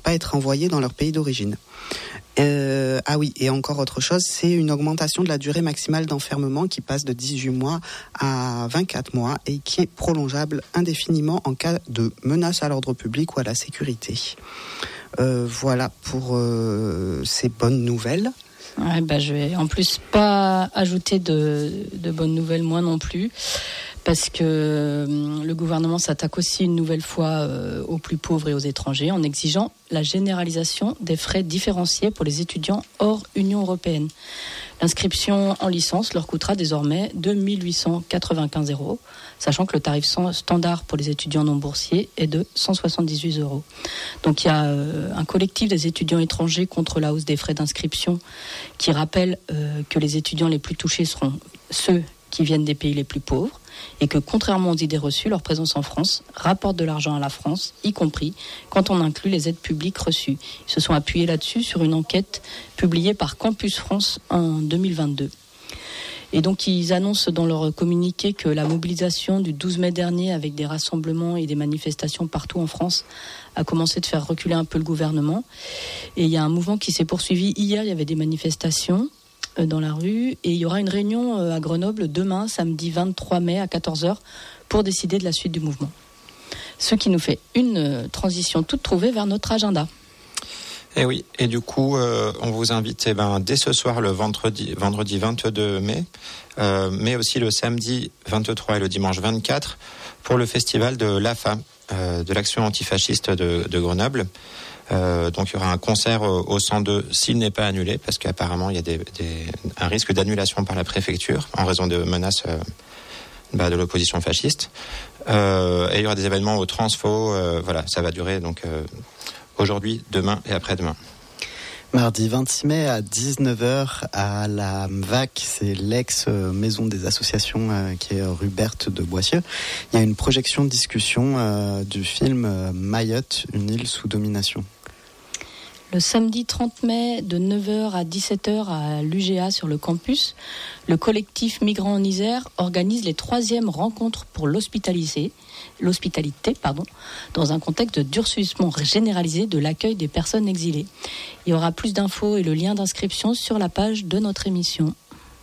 pas être renvoyés dans leur pays d'origine. Ah oui, et encore autre chose, c'est une augmentation de la durée maximale d'enfermement qui passe de 18 mois à 24 mois et qui est prolongeable indéfiniment en cas de menace à l'ordre public ou à la sécurité. Voilà pour ces bonnes nouvelles. Ouais, je vais en plus pas ajouter de bonnes nouvelles, moi non plus, parce que le gouvernement s'attaque aussi une nouvelle fois aux plus pauvres et aux étrangers en exigeant la généralisation des frais différenciés pour les étudiants hors Union européenne. L'inscription en licence leur coûtera désormais 2 895 €, sachant que le tarif standard pour les étudiants non boursiers est de 178 €. Donc il y a un collectif des étudiants étrangers contre la hausse des frais d'inscription qui rappelle que les étudiants les plus touchés seront ceux qui viennent des pays les plus pauvres et que, contrairement aux idées reçues, leur présence en France rapporte de l'argent à la France, y compris quand on inclut les aides publiques reçues. Ils se sont appuyés là-dessus sur une enquête publiée par Campus France en 2022. Et donc, ils annoncent dans leur communiqué que la mobilisation du 12 mai dernier, avec des rassemblements et des manifestations partout en France, a commencé de faire reculer un peu le gouvernement. Et il y a un mouvement qui s'est poursuivi hier. Il y avait des manifestations dans la rue et il y aura une réunion à Grenoble demain, samedi 23 mai à 14h pour décider de la suite du mouvement. Ce qui nous fait une transition toute trouvée vers notre agenda. Et oui, et du coup, on vous invite dès ce soir, le vendredi 22 mai, mais aussi le samedi 23 et le dimanche 24, pour le festival de l'AFA, de l'Action antifasciste de Grenoble. Donc il y aura un concert au 102 s'il n'est pas annulé, parce qu'apparemment il y a un risque d'annulation par la préfecture en raison de menaces de l'opposition fasciste. Et il y aura des événements au Transfo, ça va durer donc aujourd'hui, demain et après-demain. Mardi 26 mai à 19h à la MVAC, c'est l'ex-maison des associations qui est rue Berthe de Boissieu. Il y a une projection-discussion du film Mayotte, une île sous domination. Le samedi 30 mai de 9h à 17h à l'UGA sur le campus, le collectif Migrants en Isère organise les 3e rencontres pour l'hospitalité, dans un contexte de durcissement généralisé de l'accueil des personnes exilées. Il y aura plus d'infos et le lien d'inscription sur la page de notre émission.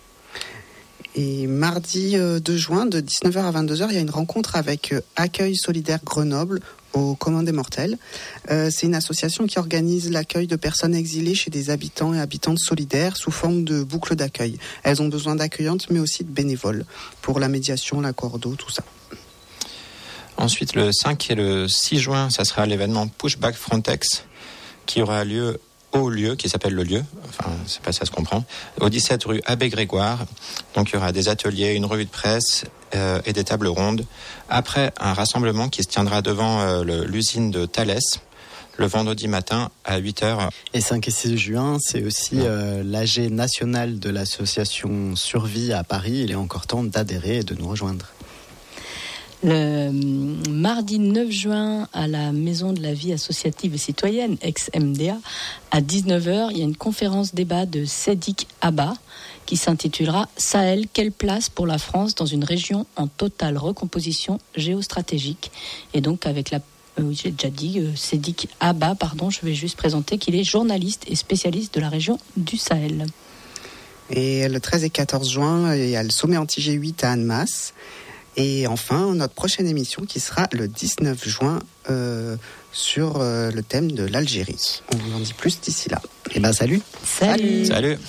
Et mardi 2 juin, de 19h à 22h, il y a une rencontre avec Accueil Solidaire Grenoble aux Communs des Mortels. C'est une association qui organise l'accueil de personnes exilées chez des habitants et habitantes solidaires sous forme de boucle d'accueil. Elles ont besoin d'accueillantes, mais aussi de bénévoles pour la médiation, la cordeau, tout ça. Ensuite, le 5 et le 6 juin, ça sera l'événement Pushback Frontex qui aura lieu au lieu, qui s'appelle le lieu, c'est pas ça se comprend, au 17 rue Abbé Grégoire. Donc il y aura des ateliers, une revue de presse et des tables rondes. Après, un rassemblement qui se tiendra devant l'usine de Thales le vendredi matin à 8h. Et 5 et 6 juin, c'est aussi l'AG national de l'association Survie à Paris. Il est encore temps d'adhérer et de nous rejoindre. Le mardi 9 juin, à la Maison de la Vie Associative et Citoyenne, ex-MDA, à 19h, il y a une conférence débat de Sédic Abba qui s'intitulera « Sahel, quelle place pour la France dans une région en totale recomposition géostratégique ?» Et donc avec j'ai déjà dit, Sédic Abba, je vais juste présenter qu'il est journaliste et spécialiste de la région du Sahel. Et le 13 et 14 juin, il y a le sommet anti-G8 à Annemasse. Et enfin, notre prochaine émission qui sera le 19 juin sur le thème de l'Algérie. On vous en dit plus d'ici là. Et salut. Salut.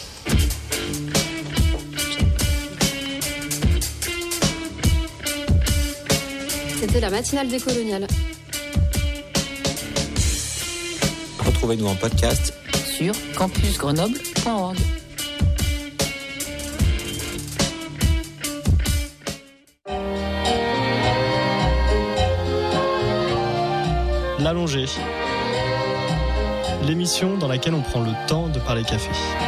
C'était la matinale décoloniale. Retrouvez-nous en podcast sur campusgrenoble.org. L'Allongée, l'émission dans laquelle on prend le temps de parler café.